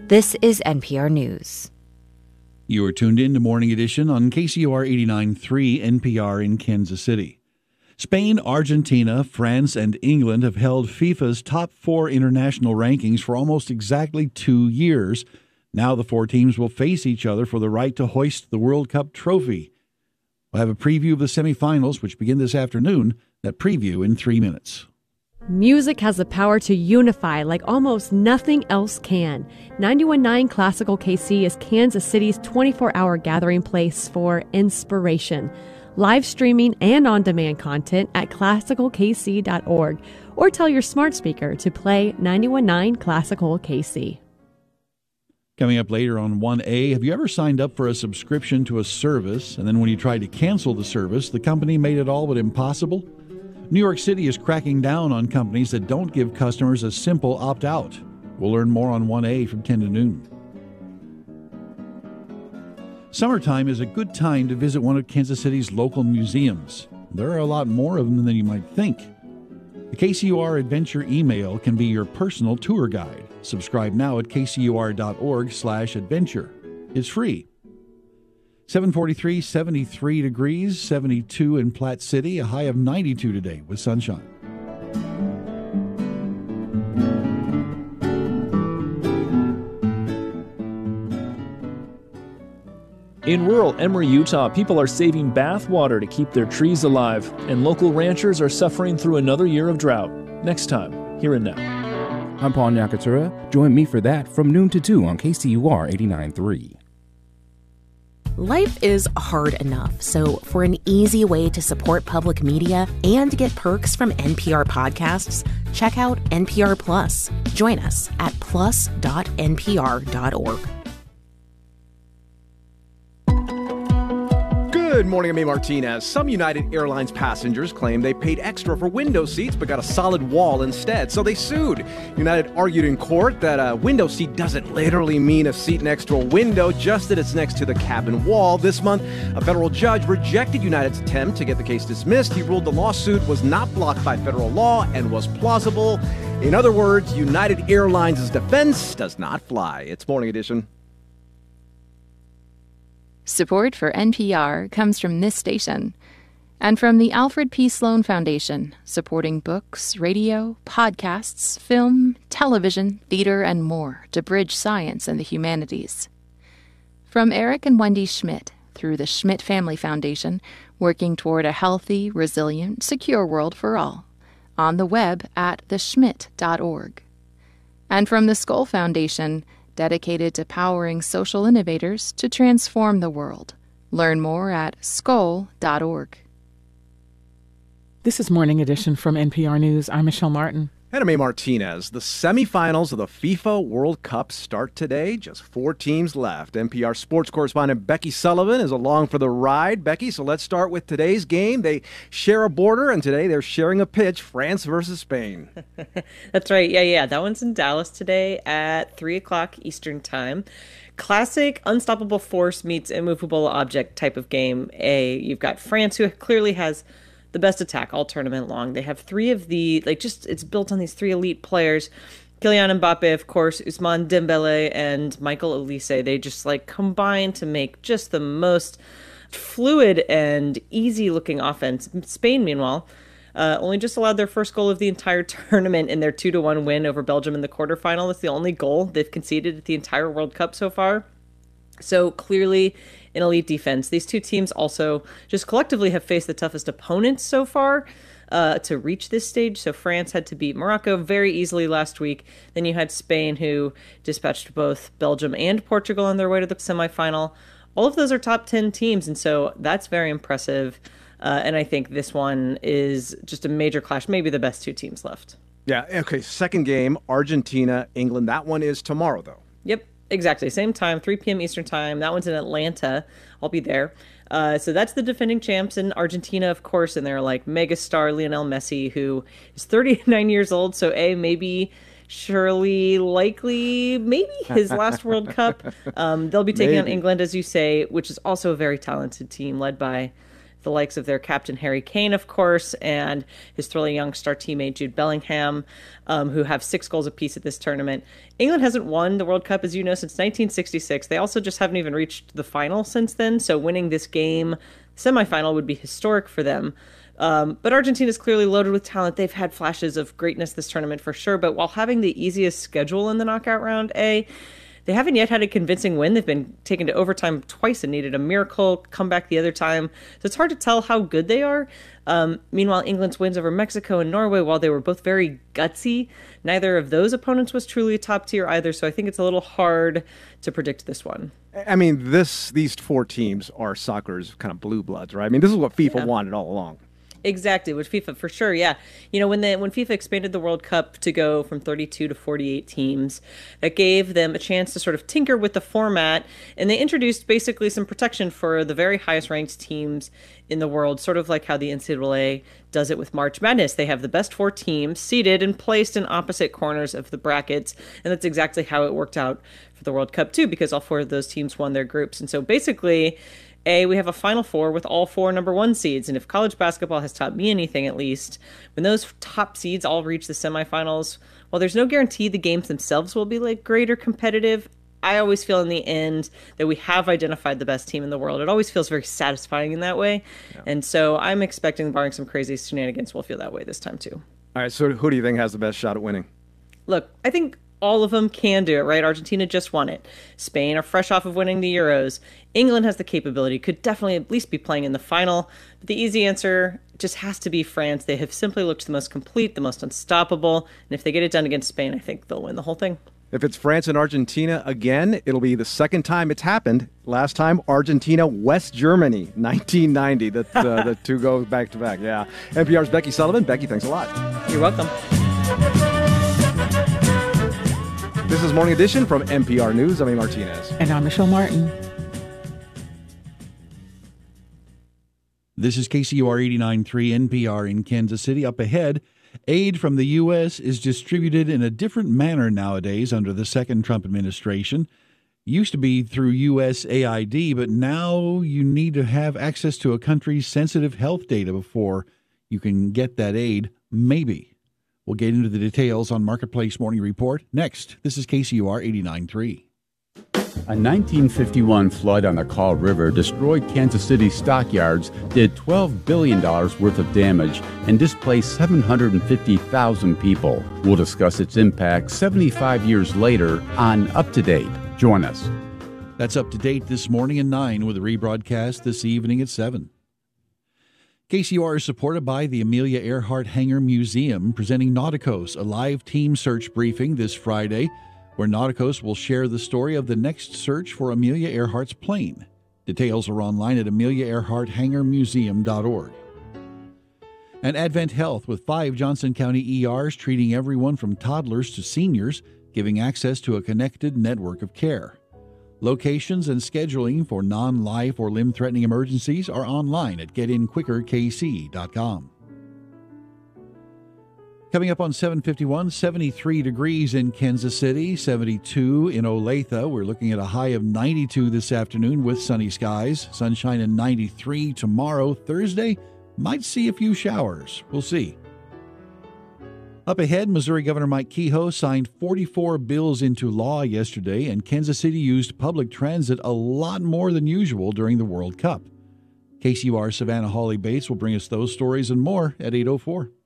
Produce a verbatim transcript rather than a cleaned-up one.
This is N P R News. You are tuned in to Morning Edition on K C O R eighty-nine point three N P R in Kansas City. Spain, Argentina, France, and England have held FIFA's top four international rankings for almost exactly two years. Now the four teams will face each other for the right to hoist the World Cup trophy. We'll have a preview of the semifinals, which begin this afternoon. That preview in three minutes. Music has the power to unify like almost nothing else can. ninety-one point nine Classical K C is Kansas City's twenty-four hour gathering place for inspiration. Live streaming and on-demand content at classical k c dot org, or tell your smart speaker to play ninety-one point nine Classical K C. Coming up later on one A, have you ever signed up for a subscription to a service, and then when you tried to cancel the service, the company made it all but impossible? New York City is cracking down on companies that don't give customers a simple opt-out. We'll learn more on one A from ten to noon. Summertime is a good time to visit one of Kansas City's local museums. There are a lot more of them than you might think. The K C U R Adventure email can be your personal tour guide. Subscribe now at k c u r dot org slash adventure. It's free. seven forty-three, seventy-three degrees, seventy-two in Platte City, a high of ninety-two today with sunshine. In rural Emory, Utah, people are saving bath water to keep their trees alive, and local ranchers are suffering through another year of drought. Next time, Here and Now. I'm Paul Nyakatura. Join me for that from noon to two on K C U R eighty-nine point three. Life is hard enough, so for an easy way to support public media and get perks from N P R podcasts, check out N P R Plus. Join us at plus dot n p r dot org. Good morning, I'm A. Martinez. Some United Airlines passengers claim they paid extra for window seats but got a solid wall instead, so they sued. United argued in court that a window seat doesn't literally mean a seat next to a window, just that it's next to the cabin wall. This month, a federal judge rejected United's attempt to get the case dismissed. He ruled the lawsuit was not blocked by federal law and was plausible. In other words, United Airlines' defense does not fly. It's Morning Edition. Support for N P R comes from this station and from the Alfred P. Sloan Foundation, supporting books, radio, podcasts, film, television, theater, and more to bridge science and the humanities. From Eric and Wendy Schmidt through the Schmidt Family Foundation, working toward a healthy, resilient, secure world for all, on the web at the schmidt dot org. And from the Skoll Foundation, dedicated to powering social innovators to transform the world. Learn more at skoll dot org. This is Morning Edition from N P R News. I'm Michelle Martin. And I'm A. Martinez. The semifinals of the FIFA World Cup start today. Just four teams left. N P R sports correspondent Becky Sullivan is along for the ride. Becky, so let's start with today's game. They share a border, and today they're sharing a pitch, France versus Spain. That's right. Yeah, yeah. That one's in Dallas today at three o'clock Eastern Time. Classic unstoppable force meets immovable object type of game. A, you've got France, who clearly has the best attack all tournament long. They have three of the, like, just, it's built on these three elite players. Kylian Mbappe, of course, Ousmane Dembele, and Michael Olise. They just, like, combine to make just the most fluid and easy-looking offense. Spain, meanwhile, uh, only just allowed their first goal of the entire tournament in their two to one win over Belgium in the quarterfinal. That's the only goal they've conceded at the entire World Cup so far. So clearly an elite defense. These two teams also just collectively have faced the toughest opponents so far uh, to reach this stage. So France had to beat Morocco very easily last week. Then you had Spain, who dispatched both Belgium and Portugal on their way to the semifinal. All of those are top ten teams, and so that's very impressive. Uh, and I think this one is just a major clash, maybe the best two teams left. Yeah, okay, second game, Argentina, England. That one is tomorrow, though. Yep. Exactly. Same time, three p.m. Eastern time. That one's in Atlanta. I'll be there. Uh, so that's the defending champs in Argentina, of course, and they're like megastar Lionel Messi, who is thirty-nine years old. So A, maybe, surely, likely, maybe his last World Cup. Um, they'll be taking maybe. on England, as you say, which is also a very talented team led by the likes of their captain Harry Kane, of course, and his thrilling young star teammate Jude Bellingham, um, who have six goals apiece at this tournament. England hasn't won the World Cup, as you know, since nineteen sixty-six. They also just haven't even reached the final since then, so winning this game, semifinal, would be historic for them. Um, but Argentina is clearly loaded with talent. They've had flashes of greatness this tournament for sure, but while having the easiest schedule in the knockout round, A, they haven't yet had a convincing win. They've been taken to overtime twice and needed a miracle comeback the other time. So it's hard to tell how good they are. Um, meanwhile, England's wins over Mexico and Norway, while they were both very gutsy, neither of those opponents was truly top tier either. So I think it's a little hard to predict this one. I mean, this these four teams are soccer's kind of blue bloods, right? I mean, this is what FIFA Yeah. wanted all along. Exactly, with FIFA for sure, yeah. You know, when the when FIFA expanded the World Cup to go from thirty-two to forty-eight teams, that gave them a chance to sort of tinker with the format, and they introduced basically some protection for the very highest ranked teams in the world, sort of like how the N C double A does it with March Madness. They have the best four teams seated and placed in opposite corners of the brackets, and that's exactly how it worked out for the World Cup too, because all four of those teams won their groups. And so basically, A, we have a Final Four with all four number one seeds. And if college basketball has taught me anything, at least, when those top seeds all reach the semifinals, while there's no guarantee the games themselves will be like great or competitive, I always feel in the end that we have identified the best team in the world. It always feels very satisfying in that way. Yeah. And so I'm expecting, barring some crazy shenanigans, we'll feel that way this time too. All right, so who do you think has the best shot at winning? Look, I think all of them can do it, right? Argentina just won it. Spain are fresh off of winning the Euros. England has the capability, could definitely at least be playing in the final. But the easy answer just has to be France. They have simply looked the most complete, the most unstoppable. And if they get it done against Spain, I think they'll win the whole thing. If it's France and Argentina again, it'll be the second time it's happened. Last time, Argentina, West Germany, nineteen ninety. The, uh, the two go back to back, yeah. N P R's Becky Sullivan. Becky, thanks a lot. You're welcome. This is Morning Edition from N P R News. I'm Amy Martinez. And I'm Michelle Martin. This is K C U R eighty-nine point three N P R in Kansas City. Up ahead, aid from the U S is distributed in a different manner nowadays under the second Trump administration. Used to be through U S A I D, but now you need to have access to a country's sensitive health data before you can get that aid, maybe. We'll get into the details on Marketplace Morning Report next. This is K C U R eighty-nine point three. A nineteen fifty-one flood on the Kaw River destroyed Kansas City stockyards, did twelve billion dollars worth of damage, and displaced seven hundred fifty thousand people. We'll discuss its impact seventy-five years later on Up to Date. Join us. That's Up to Date this morning at nine with a rebroadcast this evening at seven. K C U R is supported by the Amelia Earhart Hangar Museum, presenting Nauticos, a live team search briefing this Friday, where Nauticos will share the story of the next search for Amelia Earhart's plane. Details are online at amelia earhart hangar museum dot org. And Advent Health, with five Johnson County E Rs treating everyone from toddlers to seniors, giving access to a connected network of care. Locations and scheduling for non-life or limb-threatening emergencies are online at get in quicker k c dot com. Coming up on seven fifty-one, seventy-three degrees in Kansas City, seventy-two in Olathe. We're looking at a high of ninety-two this afternoon with sunny skies. Sunshine and ninety-three tomorrow. Thursday, might see a few showers. We'll see. Up ahead, Missouri Governor Mike Kehoe signed forty-four bills into law yesterday, and Kansas City used public transit a lot more than usual during the World Cup. K C U R Savannah Hawley Bates will bring us those stories and more at eight oh four.